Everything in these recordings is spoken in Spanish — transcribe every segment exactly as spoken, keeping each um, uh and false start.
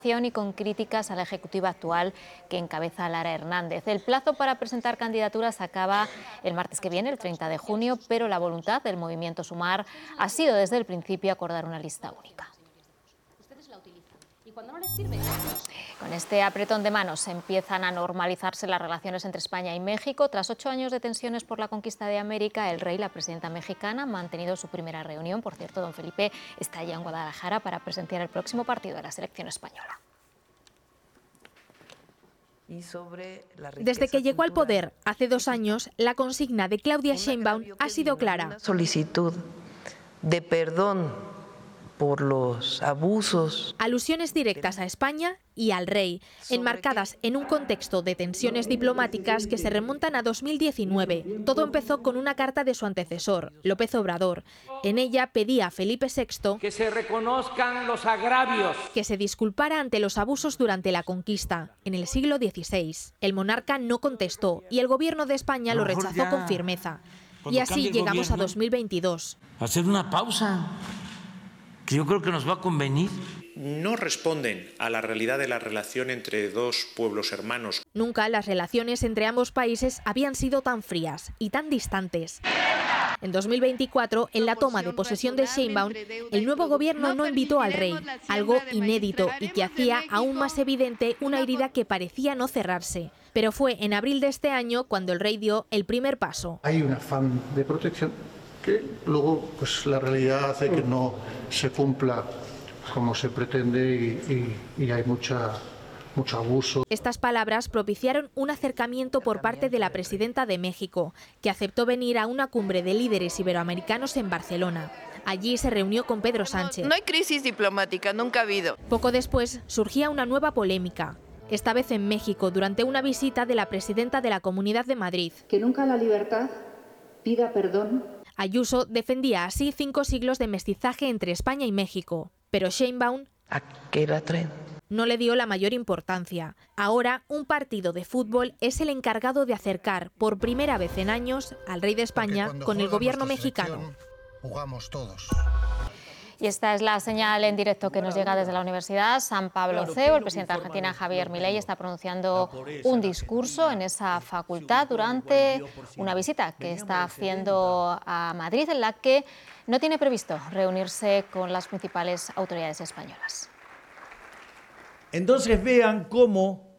Y con críticas a la ejecutiva actual que encabeza Lara Hernández. El plazo para presentar candidaturas acaba el martes que viene, el treinta de junio, pero la voluntad del movimiento Sumar ha sido desde el principio acordar una lista única. Con este apretón de manos empiezan a normalizarse las relaciones entre España y México. Tras ocho años de tensiones por la conquista de América, el rey y la presidenta mexicana han mantenido su primera reunión. Por cierto, don Felipe está ya en Guadalajara para presenciar el próximo partido de la selección española. Desde que llegó al poder hace dos años, la consigna de Claudia Sheinbaum ha sido clara. Una solicitud de perdón por los abusos. Alusiones directas a España y al rey, enmarcadas en un contexto de tensiones diplomáticas que se remontan a dos mil diecinueve. Todo empezó con una carta de su antecesor, López Obrador. En ella pedía a Felipe sexto que se reconozcan los agravios, que se disculpara ante los abusos durante la conquista, en el siglo dieciséis. El monarca no contestó y el gobierno de España lo rechazó con firmeza. Y así llegamos a dos mil veintidós. Hacer una pausa, que yo creo que nos va a convenir. No responden a la realidad de la relación entre dos pueblos hermanos. Nunca las relaciones entre ambos países habían sido tan frías y tan distantes. En dos mil veinticuatro, en la toma de posesión de Sheinbaum, el nuevo gobierno no invitó al rey, algo inédito y que hacía aún más evidente una herida que parecía no cerrarse. Pero fue en abril de este año cuando el rey dio el primer paso. Hay un afán de protección que luego pues la realidad hace que no se cumpla como se pretende y, y, y hay mucha, mucho abuso. Estas palabras propiciaron un acercamiento por parte de la presidenta de México, que aceptó venir a una cumbre de líderes iberoamericanos en Barcelona. Allí se reunió con Pedro Sánchez. No, no hay crisis diplomática, nunca ha habido. Poco después surgía una nueva polémica, esta vez en México, durante una visita de la presidenta de la Comunidad de Madrid. Que nunca la libertad pida perdón. Ayuso defendía así cinco siglos de mestizaje entre España y México, pero Sheinbaum ¿A qué la traen? no le dio la mayor importancia. Ahora, un partido de fútbol es el encargado de acercar, por primera vez en años, al rey de España con el gobierno mexicano. Jugamos todos. Y esta es la señal en directo que nos llega desde la Universidad San Pablo C E U. El presidente de Argentina, Javier Milei, está pronunciando un discurso en esa facultad durante una visita que está haciendo a Madrid, en la que no tiene previsto reunirse con las principales autoridades españolas. Entonces vean cómo,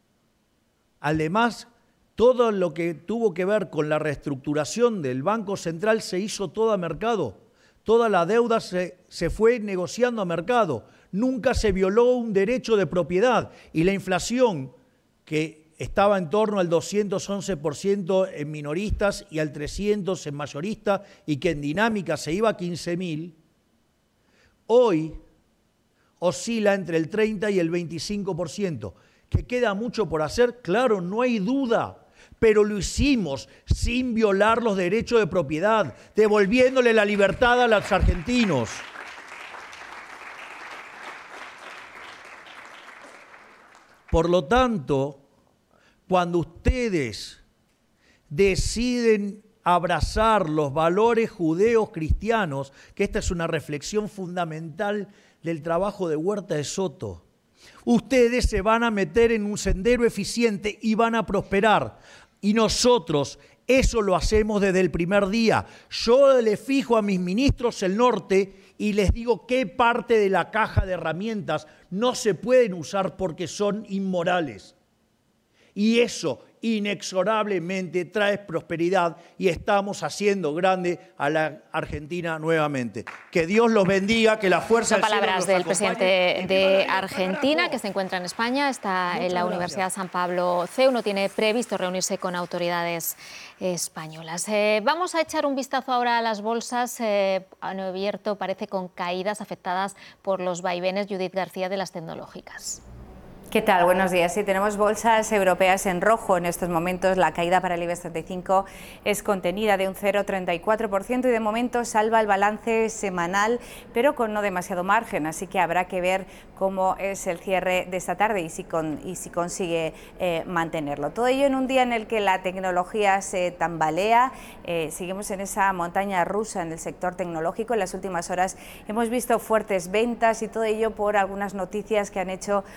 además, todo lo que tuvo que ver con la reestructuración del Banco Central se hizo todo a mercado. Toda la deuda se, se fue negociando a mercado. Nunca se violó un derecho de propiedad. Y la inflación, que estaba en torno al doscientos once por ciento en minoristas y al trescientos por ciento en mayoristas, y que en dinámica se iba a quince mil, hoy oscila entre el treinta y el veinticinco por ciento. ¿Que queda mucho por hacer? Claro, no hay duda. Pero lo hicimos sin violar los derechos de propiedad, devolviéndole la libertad a los argentinos. Por lo tanto, cuando ustedes deciden abrazar los valores judeos cristianos, que esta es una reflexión fundamental del trabajo de Huerta de Soto, ustedes se van a meter en un sendero eficiente y van a prosperar. Y nosotros eso lo hacemos desde el primer día. Yo le fijo a mis ministros el norte y les digo qué parte de la caja de herramientas no se pueden usar porque son inmorales. Y eso inexorablemente trae prosperidad y estamos haciendo grande a la Argentina nuevamente. Que Dios los bendiga, que la fuerza Son del cielo palabras los del acompañe. presidente de Argentina, que se encuentra en España, está en la Universidad San Pablo C E U, no tiene previsto reunirse con autoridades españolas. Eh, vamos a echar un vistazo ahora a las bolsas. Eh, han abierto, parece, con caídas afectadas por los vaivenes, Judith García, de las tecnológicas. ¿Qué tal? Buenos días. Sí, tenemos bolsas europeas en rojo en estos momentos. La caída para el IBEX treinta y cinco es contenida de un cero coma treinta y cuatro por ciento y de momento salva el balance semanal, pero con no demasiado margen, así que habrá que ver cómo es el cierre de esta tarde y si, con, y si consigue eh, mantenerlo. Todo ello en un día en el que la tecnología se tambalea. Eh, seguimos en esa montaña rusa en el sector tecnológico. En las últimas horas hemos visto fuertes ventas y todo ello por algunas noticias que han hecho